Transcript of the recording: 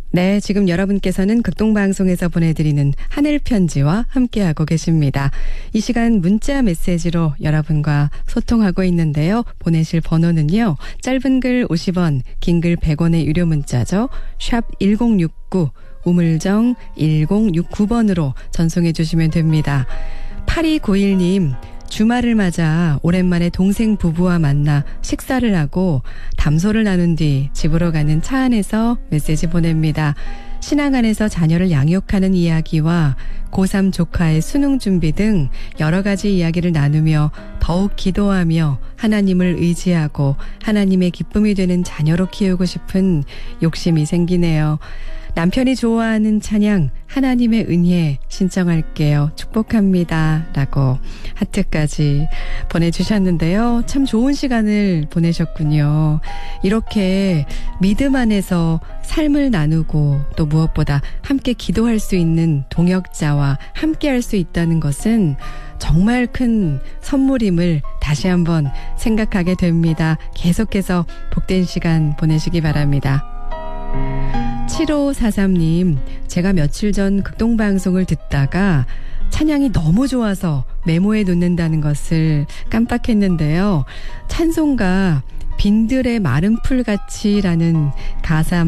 네, 지금 여러분께서는 극동방송에서 보내드리는 하늘편지와 함께하고 계십니다. 이 시간 문자 메시지로 여러분과 소통하고 있는데요. 보내실 번호는요. 짧은 글 50원, 긴 글 100원의 유료 문자죠. 샵 1069, 우물정 1069번으로 전송해 주시면 됩니다. 8291님, 주말을 맞아 오랜만에 동생 부부와 만나 식사를 하고 담소를 나눈 뒤 집으로 가는 차 안에서 메시지 보냅니다. 신앙 안에서 자녀를 양육하는 이야기와 고3 조카의 수능 준비 등 여러 가지 이야기를 나누며 더욱 기도하며 하나님을 의지하고 하나님의 기쁨이 되는 자녀로 키우고 싶은 욕심이 생기네요. 남편이 좋아하는 찬양 하나님의 은혜 신청할게요. 축복합니다. 라고 하트까지 보내주셨는데요. 참 좋은 시간을 보내셨군요. 이렇게 믿음 안에서 삶을 나누고 또 무엇보다 함께 기도할 수 있는 동역자와 함께 할 수 있다는 것은 정말 큰 선물임을 다시 한번 생각하게 됩니다. 계속해서 복된 시간 보내시기 바랍니다. 7543님, 제가 며칠 전 극동방송을 듣다가 찬양이 너무 좋아서 메모해 놓는다는 것을 깜빡했는데요. 찬송가 빈들의 마른 풀같이라는 가사